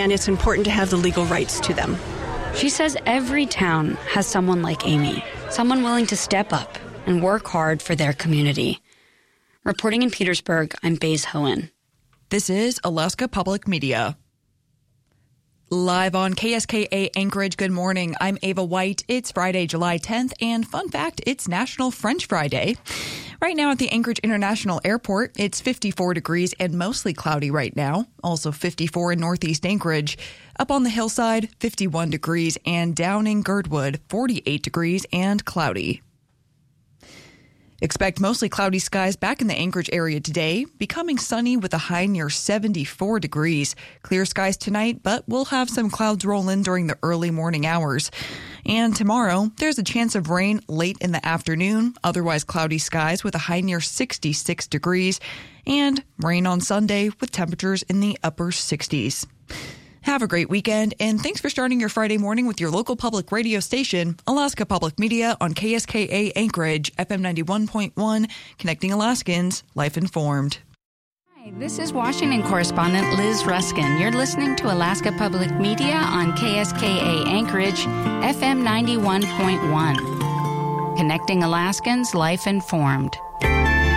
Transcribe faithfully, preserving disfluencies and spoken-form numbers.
and it's important to have the legal rights to them. She says every town has someone like Amy, someone willing to step up and work hard for their community. Reporting in Petersburg, I'm Baze Hohen. This is Alaska Public Media. Live on K S K A Anchorage, good morning. I'm Ava White. It's Friday, July tenth, and fun fact, it's National French Fry Day. Right now at the Anchorage International Airport, it's fifty-four degrees and mostly cloudy right now. Also fifty-four in Northeast Anchorage. Up on the hillside, fifty-one degrees, and down in Girdwood, forty-eight degrees and cloudy. Expect mostly cloudy skies back in the Anchorage area today, becoming sunny with a high near seventy-four degrees. Clear skies tonight, but we'll have some clouds roll in during the early morning hours. And tomorrow, there's a chance of rain late in the afternoon, otherwise cloudy skies with a high near sixty-six degrees, and rain on Sunday with temperatures in the upper sixties. Have a great weekend, and thanks for starting your Friday morning with your local public radio station, Alaska Public Media on K S K A Anchorage, F M ninety-one point one, connecting Alaskans, life informed. Hi, this is Washington correspondent Liz Ruskin. You're listening to Alaska Public Media on K S K A Anchorage, F M ninety-one point one, connecting Alaskans, life informed.